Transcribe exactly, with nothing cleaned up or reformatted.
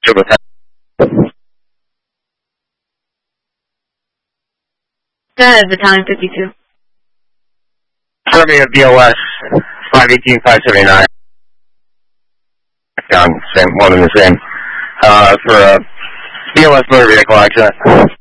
with that. That is Battalion fifty-two. Survey of B O S five eighteen five seventy-nine. Down, same, one and the same. Uh, for a B O S motor vehicle accident.